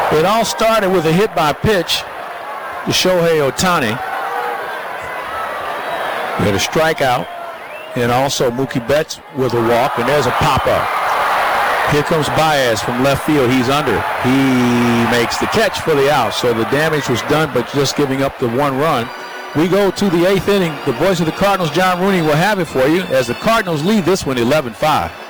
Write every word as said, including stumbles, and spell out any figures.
It all started with a hit by pitch to Shohei Ohtani. We had a strikeout, and also Mookie Betts with a walk, and there's a pop-up. Here comes Baez from left field. He's under. He makes the catch for the out, so the damage was done, but just giving up the one run. We go to the eighth inning. The voice of the Cardinals, John Rooney, will have it for you as the Cardinals lead this one eleven five.